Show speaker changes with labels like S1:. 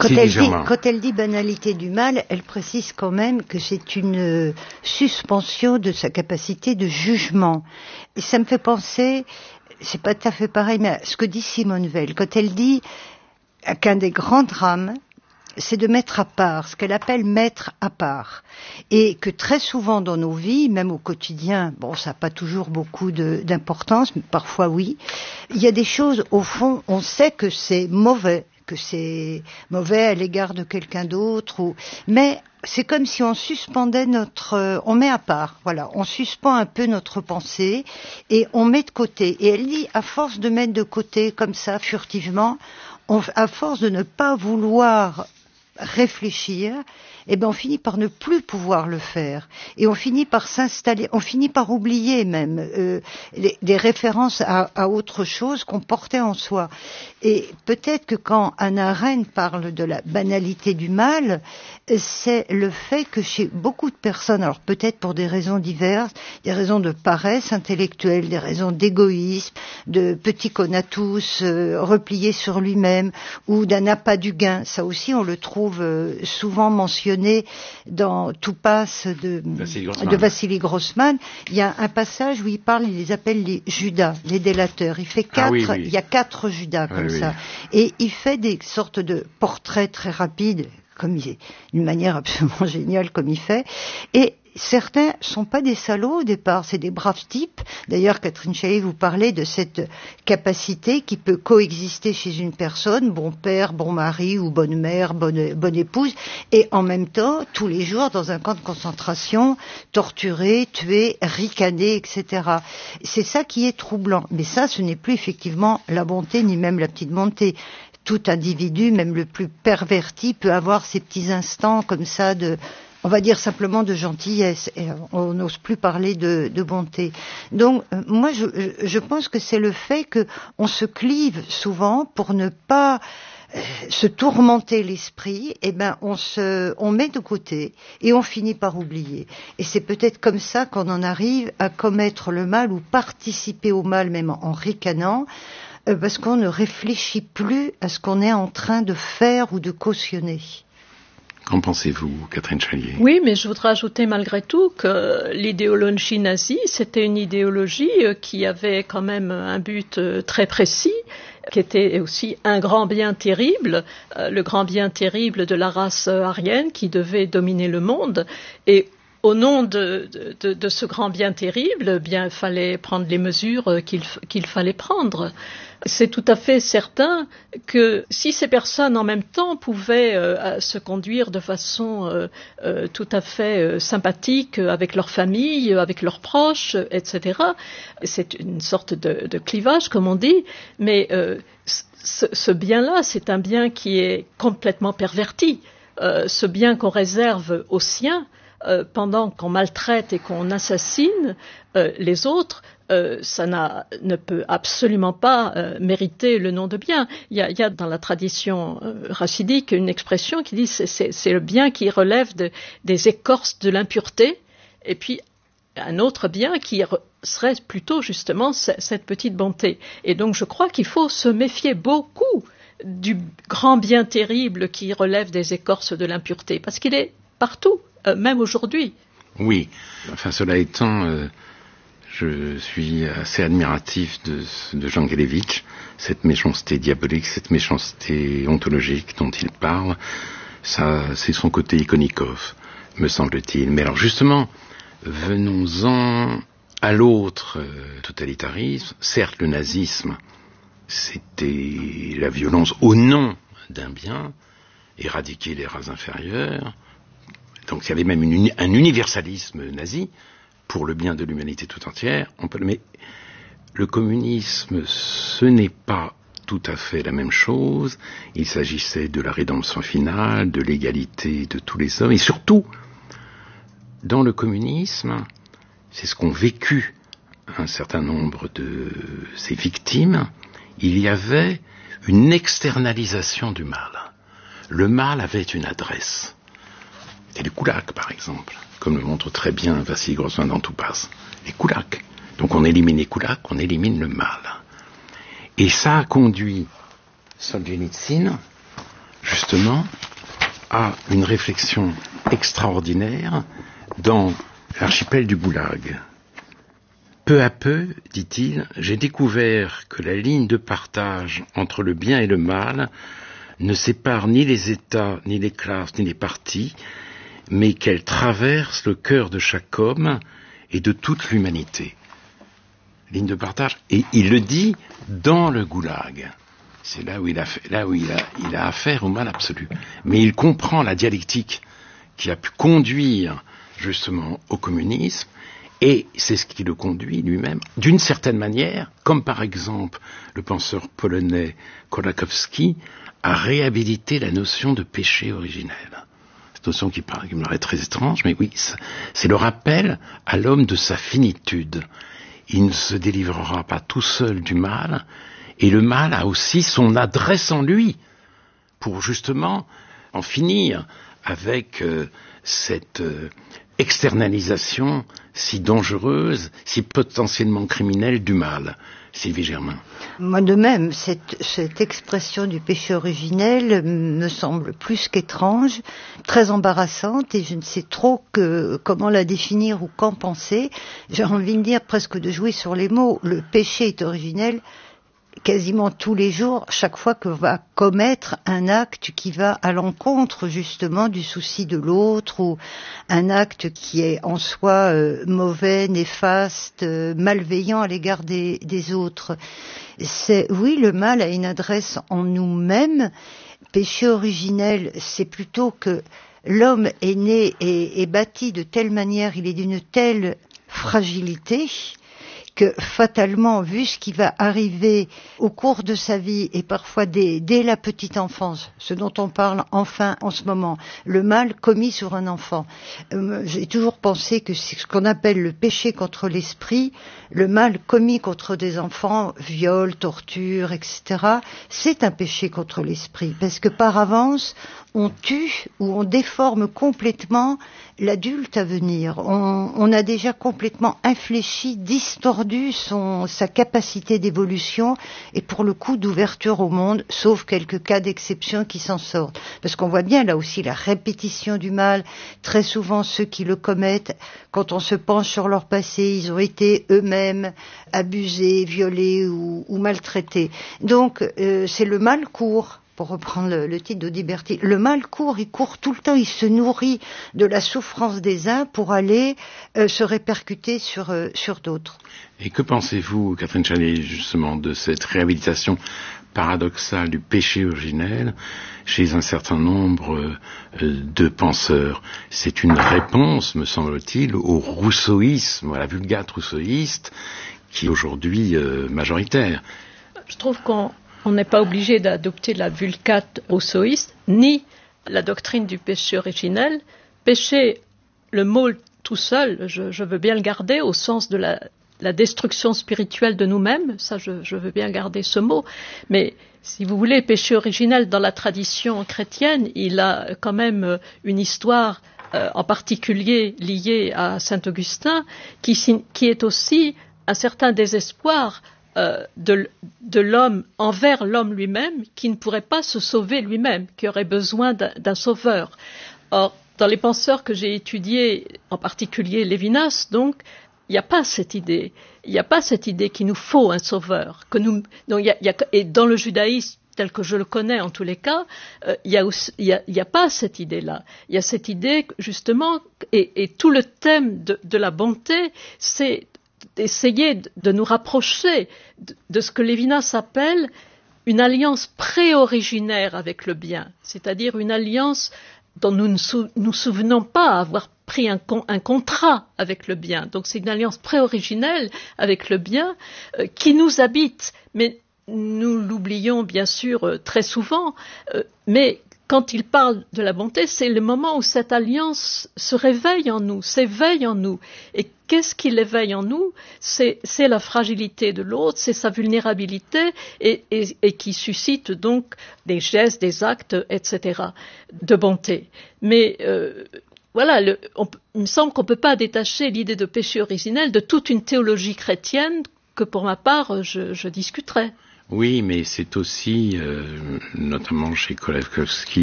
S1: Quand elle dit banalité du mal, elle précise quand même que c'est une suspension de sa capacité de jugement. Et ça me fait penser, c'est pas tout à fait pareil, mais à ce que dit Simone Veil, quand elle dit qu'un des grands drames, c'est de mettre à part, ce qu'elle appelle mettre à part. Et que très souvent dans nos vies, même au quotidien, bon, ça n'a pas toujours beaucoup d'importance, mais parfois oui, il y a des choses, au fond, on sait que c'est mauvais à l'égard de quelqu'un d'autre, mais c'est comme si on suspendait on met à part, voilà, on suspend un peu notre pensée et on met de côté. Et elle dit, à force de mettre de côté comme ça, furtivement, à force de ne pas vouloir réfléchir, eh ben on finit par ne plus pouvoir le faire et on finit par s'installer, on finit par oublier même les références à autre chose qu'on portait en soi. Et peut-être que quand Hannah Arendt parle de la banalité du mal, c'est le fait que chez beaucoup de personnes, alors peut-être pour des raisons diverses, des raisons de paresse intellectuelle, des raisons d'égoïsme, de petit conatus replié sur lui-même, ou d'un appât du gain, ça aussi on le trouve souvent mentionné dans Tout passe de Vassili Grossman. Il y a un passage où il les appelle les Judas, les délateurs. Il fait il y a 4 Judas comme ça. Et il fait des sortes de portraits très rapides, d'une manière absolument géniale comme il fait. Et certains sont pas des salauds au départ, c'est des braves types. D'ailleurs, Catherine Chaillet vous parlait de cette capacité qui peut coexister chez une personne, bon père, bon mari ou bonne mère, bonne épouse, et en même temps, tous les jours, dans un camp de concentration, torturé, tué, ricané, etc. C'est ça qui est troublant. Mais ça, ce n'est plus effectivement la bonté, ni même la petite bonté. Tout individu, même le plus perverti, peut avoir ces petits instants comme ça on va dire simplement de gentillesse, et on n'ose plus parler de bonté. Donc, moi, je pense que c'est le fait que on se clive souvent pour ne pas se tourmenter l'esprit, et ben on met de côté et on finit par oublier. Et c'est peut-être comme ça qu'on en arrive à commettre le mal ou participer au mal, même en ricanant, parce qu'on ne réfléchit plus à ce qu'on est en train de faire ou de cautionner.
S2: Qu'en pensez-vous, Catherine Chaillet ?
S3: Oui, mais je voudrais ajouter malgré tout que l'idéologie nazie, c'était une idéologie qui avait quand même un but très précis, qui était aussi un grand bien terrible, le grand bien terrible de la race aryenne qui devait dominer le monde. Et au nom de ce grand bien terrible, bien, il fallait prendre les mesures qu'il fallait prendre. C'est tout à fait certain que si ces personnes en même temps pouvaient se conduire de façon tout à fait sympathique avec leur famille, avec leurs proches, etc., c'est une sorte de clivage, comme on dit, mais ce bien-là, c'est un bien qui est complètement perverti. Ce bien qu'on réserve aux siens, pendant qu'on maltraite et qu'on assassine les autres, ça ne peut absolument pas mériter le nom de bien. Il y a dans la tradition racidique une expression qui dit c'est le bien qui relève des écorces de l'impureté, et puis un autre bien qui serait plutôt justement cette petite bonté. Et donc je crois qu'il faut se méfier beaucoup du grand bien terrible qui relève des écorces de l'impureté, parce qu'il est partout. Même aujourd'hui.
S2: Oui, enfin cela étant, je suis assez admiratif de Jean Gelevitch, cette méchanceté diabolique, cette méchanceté ontologique dont il parle, ça c'est son côté Ikonikov, me semble-t-il. Mais alors justement, venons-en à l'autre totalitarisme. Certes, le nazisme, c'était la violence au nom d'un bien, éradiquer les races inférieures. Donc il y avait même un universalisme nazi pour le bien de l'humanité tout entière. Mais le communisme, ce n'est pas tout à fait la même chose. Il s'agissait de la rédemption finale, de l'égalité de tous les hommes. Et surtout, dans le communisme, c'est ce qu'ont vécu un certain nombre de ces victimes, il y avait une externalisation du mal. Le mal avait une adresse. Et les koulaks, par exemple, comme le montre très bien Vassili Grossman dans Tout passe. Les koulaks. Donc on élimine les koulaks, on élimine le mal. Et ça a conduit Solzhenitsyn, justement, a une réflexion extraordinaire dans l'archipel du Goulag. Peu à peu, dit-il, j'ai découvert que la ligne de partage entre le bien et le mal ne sépare ni les États, ni les classes, ni les partis, mais qu'elle traverse le cœur de chaque homme et de toute l'humanité. Ligne de partage, et il le dit dans le Goulag. C'est là où il a affaire au mal absolu. Mais il comprend la dialectique qui a pu conduire justement au communisme, et c'est ce qui le conduit lui-même, d'une certaine manière, comme par exemple le penseur polonais Kolakowski, à réhabiliter la notion de péché originel. Cette notion qui me paraît très étrange, mais oui, c'est le rappel à l'homme de sa finitude. Il ne se délivrera pas tout seul du mal, et le mal a aussi son adresse en lui, pour justement en finir avec cette externalisation si dangereuse, si potentiellement criminelle du mal. Sylvie Germain.
S1: Moi de même, cette expression du péché originel me semble plus qu'étrange, très embarrassante, et je ne sais trop comment la définir ou qu'en penser. J'ai envie de dire presque de jouer sur les mots. Le péché est originel quasiment tous les jours, chaque fois que va commettre un acte qui va à l'encontre justement du souci de l'autre, ou un acte qui est en soi mauvais, néfaste, malveillant à l'égard des autres. Oui, le mal a une adresse en nous-mêmes. Péché originel, c'est plutôt que l'homme est né et bâti de telle manière, il est d'une telle fragilité, que fatalement, vu ce qui va arriver au cours de sa vie, et parfois dès la petite enfance, ce dont on parle enfin en ce moment, le mal commis sur un enfant. J'ai toujours pensé que c'est ce qu'on appelle le péché contre l'esprit, le mal commis contre des enfants, viol, torture, etc., c'est un péché contre l'esprit, parce que par avance, on tue ou on déforme complètement l'adulte à venir. On a déjà complètement infléchi, distordu sa capacité d'évolution et pour le coup d'ouverture au monde, sauf quelques cas d'exception qui s'en sortent. Parce qu'on voit bien là aussi la répétition du mal. Très souvent ceux qui le commettent, quand on se penche sur leur passé, ils ont été eux-mêmes abusés, violés ou maltraités. Donc c'est le mal court. Pour reprendre le titre d'Audiberti, le mal court, il court tout le temps, il se nourrit de la souffrance des uns pour aller se répercuter sur d'autres.
S2: Et que pensez-vous, Catherine Chalet, justement, de cette réhabilitation paradoxale du péché originel chez un certain nombre de penseurs? C'est une réponse, me semble-t-il, au rousseauisme, à la vulgate rousseauiste, qui est aujourd'hui majoritaire.
S3: Je trouve qu'on n'est pas obligé d'adopter la vulgate rousseauiste, ni la doctrine du péché originel. Péché, le mot tout seul, je veux bien le garder au sens de la destruction spirituelle de nous-mêmes, ça je veux bien garder ce mot, mais si vous voulez, péché originel dans la tradition chrétienne, il a quand même une histoire en particulier liée à saint Augustin, qui est aussi un certain désespoir de l'homme envers l'homme lui-même, qui ne pourrait pas se sauver lui-même, qui aurait besoin d'un sauveur. Or, dans les penseurs que j'ai étudiés, en particulier Lévinas, donc, il n'y a pas cette idée. Il n'y a pas cette idée qu'il nous faut un sauveur. Et dans le judaïsme, tel que je le connais en tous les cas, il y a pas cette idée-là. Il y a cette idée, justement, et tout le thème de la bonté, c'est d'essayer de nous rapprocher de ce que Lévinas appelle une alliance pré-originaire avec le bien, c'est-à-dire une alliance dont nous ne nous souvenons pas avoir pris un contrat avec le bien. Donc c'est une alliance pré-originelle avec le bien qui nous habite, mais nous l'oublions bien sûr très souvent, mais quand il parle de la bonté, c'est le moment où cette alliance se réveille en nous, s'éveille en nous. Et qu'est-ce qui l'éveille en nous ? C'est la fragilité de l'autre, c'est sa vulnérabilité et qui suscite donc des gestes, des actes, etc. de bonté. Mais voilà, il me semble qu'on ne peut pas détacher l'idée de péché originel de toute une théologie chrétienne que pour ma part je discuterai.
S2: Oui, mais c'est aussi, notamment chez Kolakowski